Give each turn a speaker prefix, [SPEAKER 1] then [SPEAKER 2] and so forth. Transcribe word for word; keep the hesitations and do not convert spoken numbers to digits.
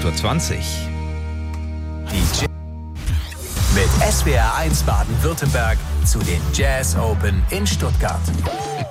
[SPEAKER 1] acht Uhr zwanzig.
[SPEAKER 2] Die J- mit S W R eins Baden-Württemberg zu den Jazz Open in Stuttgart.